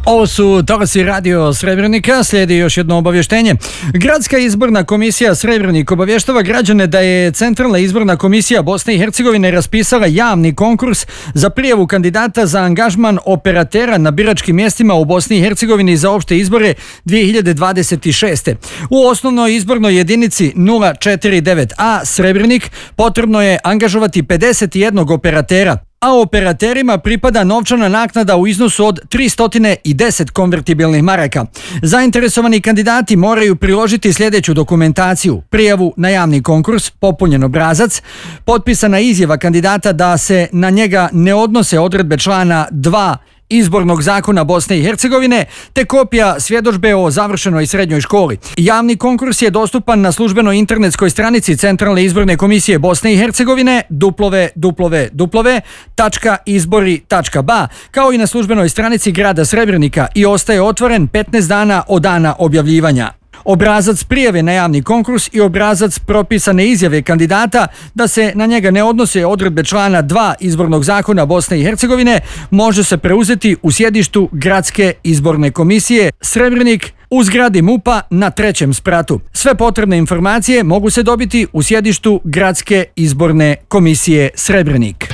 Ovo su talasi radio Srebrenika, slijedi još jedno obavještenje. Gradska izborna komisija Srebrenik obavještava građane da je Centralna izborna komisija Bosne i Hercegovine raspisala javni konkurs za prijavu kandidata za angažman operatera na biračkim mjestima u Bosni i Hercegovini za opšte izbore 2026. U osnovnoj izbornoj jedinici 049A Srebrenik potrebno je angažovati 51 operatera, a operaterima pripada novčana naknada u iznosu od 310 konvertibilnih maraka. Zainteresovani kandidati moraju priložiti sljedeću dokumentaciju: prijavu na javni konkurs, popunjen obrazac, potpisana izjava kandidata da se na njega ne odnose odredbe člana 2 Izbornog zakona Bosne i Hercegovine, te kopija svjedodžbe o završenoj srednjoj školi. Javni konkurs je dostupan na službenoj internetskoj stranici Centralne izborne komisije Bosne i Hercegovine www.izbori.ba, kao i na službenoj stranici grada Srebrenika, i ostaje otvoren 15 dana od dana objavljivanja. Obrazac prijave na javni konkurs i obrazac propisane izjave kandidata da se na njega ne odnose odredbe člana 2 Izbornog zakona Bosne i Hercegovine može se preuzeti u sjedištu Gradske izborne komisije Srebrenik u zgradi MUP-a na 3. spratu. Sve potrebne informacije mogu se dobiti u sjedištu Gradske izborne komisije Srebrenik.